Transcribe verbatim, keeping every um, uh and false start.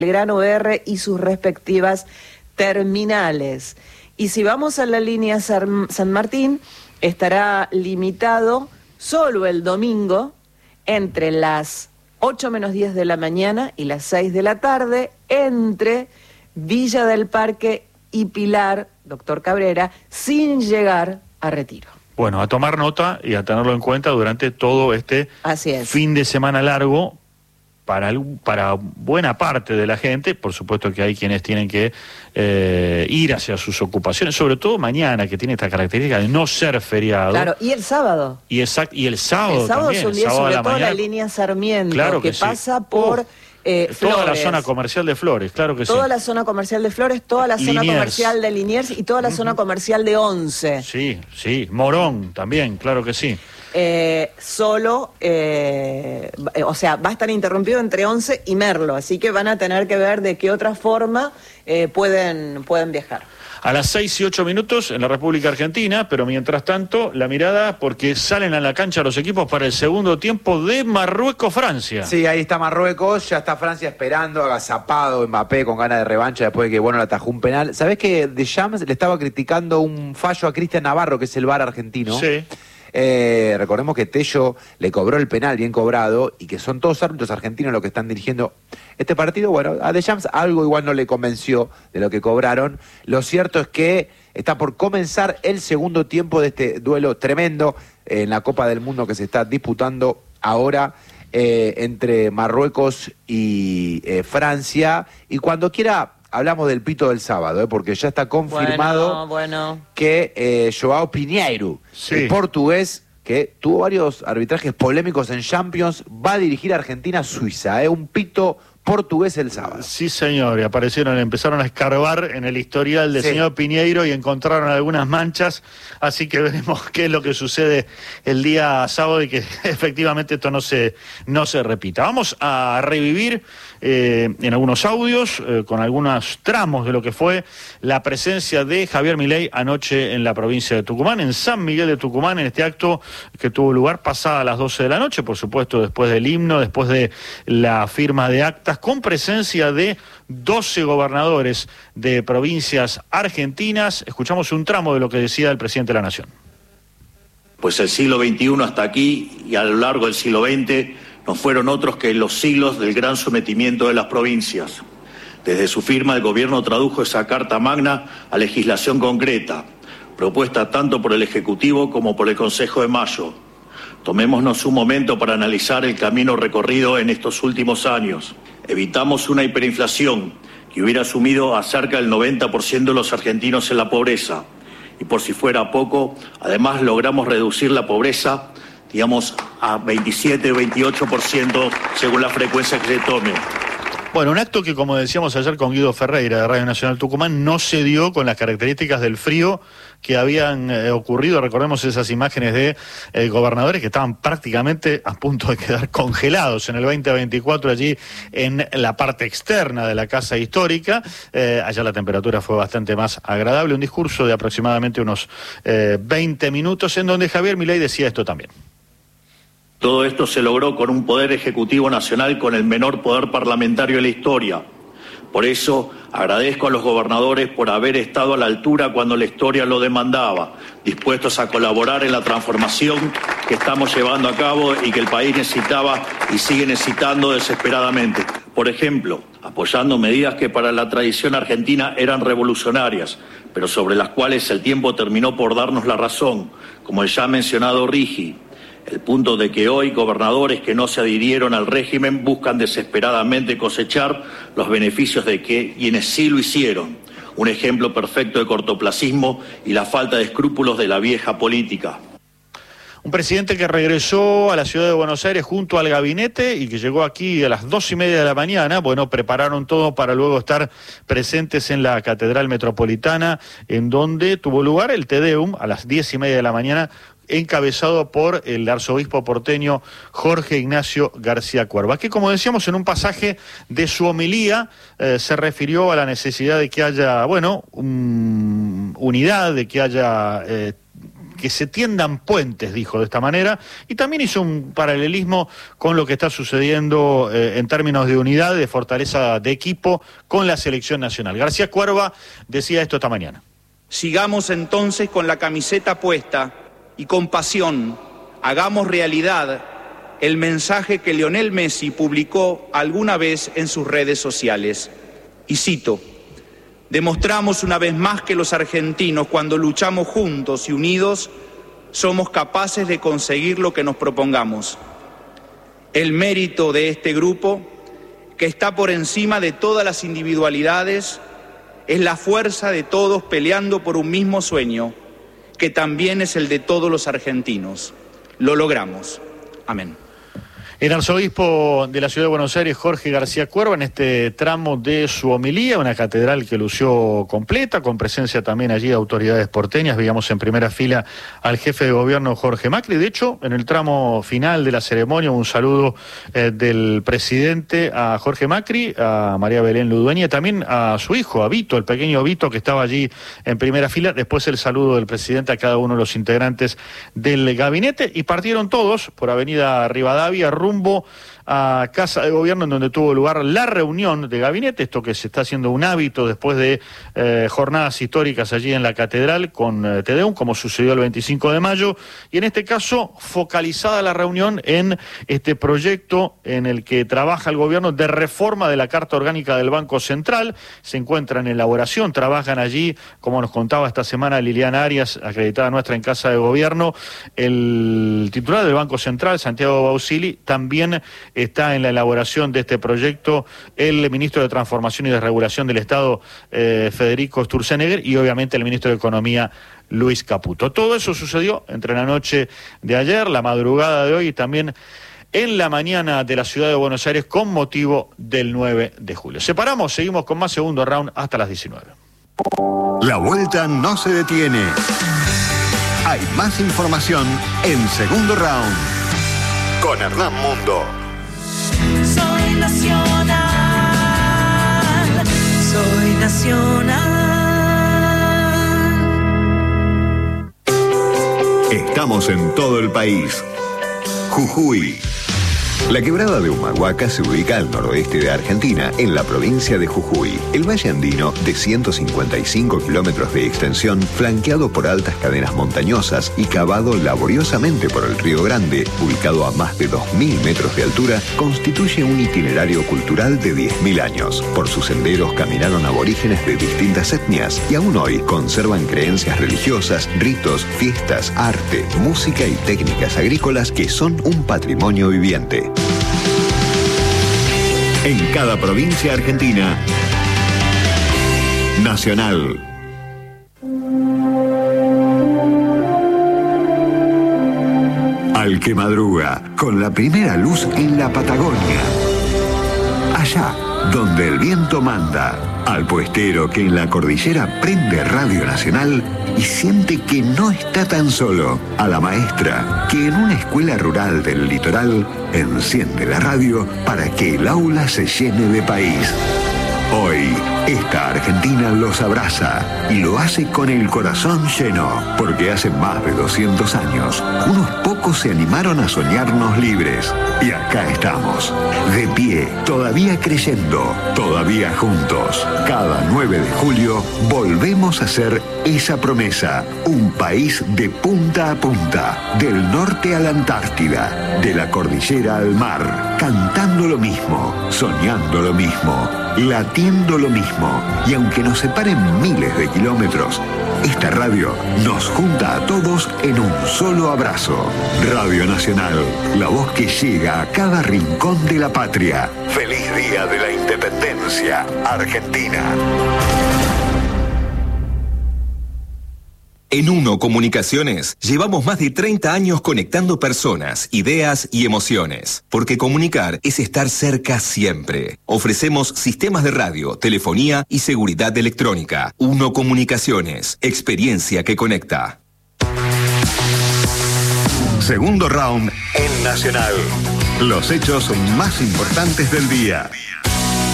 Belgrano R y sus respectivas terminales. Y si vamos a la línea San Martín, estará limitado solo el domingo entre las ocho menos diez de la mañana y las seis de la tarde, entre Villa del Parque y Pilar, doctor Cabrera, sin llegar a Retiro. Bueno, a tomar nota y a tenerlo en cuenta durante todo este Así es. fin de semana largo. Para, para buena parte de la gente, por supuesto que hay quienes tienen que eh, ir hacia sus ocupaciones, sobre todo mañana, que tiene esta característica de no ser feriado. Claro, y el sábado. Y, exact, y el sábado El sábado también. es un día, sábado sobre la todo mañana, la línea Sarmiento, claro que, que sí. pasa por... Uh, Eh, toda Flores, la zona comercial de Flores, claro que toda sí. la zona comercial de Flores, toda la zona Liniers. comercial de Liniers y toda la uh-huh. zona comercial de Once. Sí, sí, Morón también, claro que sí. Eh, solo, eh, o sea, va a estar interrumpido entre Once y Merlo, así que van a tener que ver de qué otra forma eh, pueden, pueden viajar. A las seis y ocho minutos en la República Argentina, pero mientras tanto, la mirada porque salen a la cancha los equipos para el segundo tiempo de Marruecos-Francia. Sí, ahí está Marruecos, ya está Francia esperando, agazapado, Mbappé con ganas de revancha después de que, bueno, le atajó un penal. ¿Sabés que Deschamps le estaba criticando un fallo a Cristian Navarro, que es el V A R argentino? Sí. Eh, recordemos que Tello le cobró el penal bien cobrado y que son todos árbitros argentinos los que están dirigiendo este partido. Bueno, a Deschamps algo igual no le convenció de lo que cobraron. Lo cierto es que está por comenzar el segundo tiempo de este duelo tremendo en la Copa del Mundo que se está disputando ahora eh, entre Marruecos y eh, Francia. Y cuando quiera hablamos del pito del sábado, ¿eh? Porque ya está confirmado bueno, bueno. que eh, Joao Pinheiro, sí. el portugués, que tuvo varios arbitrajes polémicos en Champions, va a dirigir a Argentina-Suiza, ¿eh? Un pito portugués el sábado. Sí, señor, y aparecieron, empezaron a escarbar en el historial del sí. señor Pinheiro y encontraron algunas manchas, así que veremos qué es lo que sucede el día sábado y que efectivamente esto no se, no se repita. Vamos a revivir eh, en algunos audios, eh, con algunos tramos de lo que fue la presencia de Javier Milei anoche en la provincia de Tucumán, en San Miguel de Tucumán, en este acto que tuvo lugar pasada las doce de la noche, por supuesto después del himno, después de la firma de actas, con presencia de doce gobernadores de provincias argentinas. Escuchamos un tramo de lo que decía el presidente de la Nación. Pues el siglo veintiuno hasta aquí y a lo largo del siglo veinte no fueron otros que los siglos del gran sometimiento de las provincias. Desde su firma el gobierno tradujo esa Carta Magna a legislación concreta, propuesta tanto por el Ejecutivo como por el Consejo de Mayo. Tomémonos un momento para analizar el camino recorrido en estos últimos años. Evitamos una hiperinflación que hubiera sumido a cerca del noventa por ciento de los argentinos en la pobreza. Y por si fuera poco, además logramos reducir la pobreza, digamos, a veintisiete o veintiocho por ciento según la frecuencia que se tome. Bueno, un acto que, como decíamos ayer con Guido Ferreira de Radio Nacional Tucumán, no se dio con las características del frío que habían eh, ocurrido. Recordemos esas imágenes de eh, gobernadores que estaban prácticamente a punto de quedar congelados en el veinte veinticuatro allí en la parte externa de la Casa Histórica. Eh, allá la temperatura fue bastante más agradable. Un discurso de aproximadamente unos eh, veinte minutos en donde Javier Milei decía esto también. Todo esto se logró con un poder ejecutivo nacional con el menor poder parlamentario de la historia. Por eso agradezco a los gobernadores por haber estado a la altura cuando la historia lo demandaba, dispuestos a colaborar en la transformación que estamos llevando a cabo y que el país necesitaba y sigue necesitando desesperadamente. Por ejemplo, apoyando medidas que para la tradición argentina eran revolucionarias, pero sobre las cuales el tiempo terminó por darnos la razón, como el ya mencionado RIGI. El punto de que hoy gobernadores que no se adhirieron al régimen buscan desesperadamente cosechar los beneficios de que quienes sí lo hicieron. Un ejemplo perfecto de cortoplacismo y la falta de escrúpulos de la vieja política. Un presidente que regresó a la ciudad de Buenos Aires junto al gabinete y que llegó aquí a las dos y media de la mañana. Bueno, prepararon todo para luego estar presentes en la Catedral Metropolitana, en donde tuvo lugar el Te Deum a las diez y media de la mañana, encabezado por el arzobispo porteño Jorge Ignacio García Cuerva, que, como decíamos en un pasaje de su homilía, eh, se refirió a la necesidad de que haya, bueno, um, unidad, de que haya... Eh, que se tiendan puentes, dijo de esta manera, y también hizo un paralelismo con lo que está sucediendo eh, en términos de unidad, de fortaleza de equipo con la selección nacional. García Cuerva decía esto esta mañana. Sigamos entonces con la camiseta puesta y con pasión hagamos realidad el mensaje que Lionel Messi publicó alguna vez en sus redes sociales. Y cito: demostramos una vez más que los argentinos, cuando luchamos juntos y unidos, somos capaces de conseguir lo que nos propongamos. El mérito de este grupo, que está por encima de todas las individualidades, es la fuerza de todos peleando por un mismo sueño, que también es el de todos los argentinos. Lo logramos. Amén. El arzobispo de la ciudad de Buenos Aires, Jorge García Cuerva, en este tramo de su homilía, una catedral que lució completa, con presencia también allí de autoridades porteñas. Veíamos en primera fila al jefe de gobierno, Jorge Macri. De hecho, en el tramo final de la ceremonia, un saludo eh, del presidente a Jorge Macri, a María Belén Ludueña, y también a su hijo, a Vito, el pequeño Vito, que estaba allí en primera fila. Después el saludo del presidente a cada uno de los integrantes del gabinete, y partieron todos por Avenida Rivadavia, rumbo a Casa de Gobierno, en donde tuvo lugar la reunión de gabinete, esto que se está haciendo un hábito después de eh, jornadas históricas allí en la catedral con eh, Te Deum, como sucedió el veinticinco de mayo, y en este caso focalizada la reunión en este proyecto en el que trabaja el gobierno de reforma de la Carta Orgánica del Banco Central. Se encuentra en elaboración, trabajan allí, como nos contaba esta semana Liliana Arias, acreditada nuestra en Casa de Gobierno, el titular del Banco Central, Santiago Bausili, también está en la elaboración de este proyecto el ministro de Transformación y Desregulación del Estado, eh, Federico Sturzenegger, y obviamente el ministro de Economía, Luis Caputo. Todo eso sucedió entre la noche de ayer, la madrugada de hoy y también en la mañana de la ciudad de Buenos Aires con motivo del nueve de julio. Separamos, seguimos con más Segundo Round hasta las diecinueve. La vuelta no se detiene. Hay más información en Segundo Round con Hernán Mundo. Soy nacional, soy nacional. Estamos en todo el país. Jujuy. La quebrada de Humahuaca se ubica al noroeste de Argentina, en la provincia de Jujuy. El valle andino, de ciento cincuenta y cinco kilómetros de extensión, flanqueado por altas cadenas montañosas y cavado laboriosamente por el Río Grande, ubicado a más de dos mil metros de altura, constituye un itinerario cultural de diez mil años. Por sus senderos caminaron aborígenes de distintas etnias y aún hoy conservan creencias religiosas, ritos, fiestas, arte, música y técnicas agrícolas que son un patrimonio viviente. En cada provincia argentina, Nacional. Al que madruga, con la primera luz en la Patagonia. Allá, donde el viento manda. Al puestero que en la cordillera prende Radio Nacional y siente que no está tan solo. A la maestra que en una escuela rural del litoral enciende la radio para que el aula se llene de país. Hoy, esta Argentina los abraza y lo hace con el corazón lleno, porque hace más de doscientos años, unos pocos se animaron a soñarnos libres. Y acá estamos, de pie, todavía creyendo, todavía juntos. Cada nueve de julio volvemos a hacer esa promesa, un país de punta a punta, del norte a la Antártida, de la cordillera al mar, cantando lo mismo, soñando lo mismo, latiendo lo mismo. Y aunque nos separen miles de kilómetros, esta radio nos junta a todos en un solo abrazo. Radio Nacional, la voz que llega a cada rincón de la patria. Feliz Día de la Independencia, Argentina. En Uno Comunicaciones llevamos más de treinta años conectando personas, ideas y emociones. Porque comunicar es estar cerca siempre. Ofrecemos sistemas de radio, telefonía y seguridad electrónica. Uno Comunicaciones, experiencia que conecta. Segundo round en Nacional. Los hechos más importantes del día.